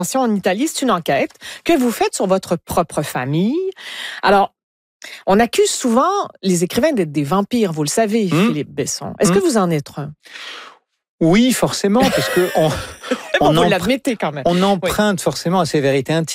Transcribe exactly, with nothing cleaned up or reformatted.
en Italie, c'est une enquête que vous faites sur votre propre famille. Alors, on accuse souvent les écrivains d'être des vampires, vous le savez, mmh. Philippe Besson. Est-ce mmh. que vous en êtes un? Oui, forcément, parce que on, bon, on vous empr- l'admettez quand même. On emprunte oui. forcément à ces vérités intimes.